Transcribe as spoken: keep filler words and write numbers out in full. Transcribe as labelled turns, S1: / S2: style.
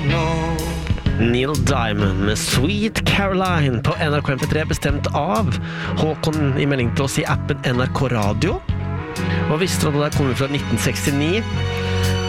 S1: Neil Diamond med Sweet Caroline på N R K M P tre, bestemt av Håkon i melding til oss i appen N R K Radio. Og visste du at det der kommer fra nitten sekstini?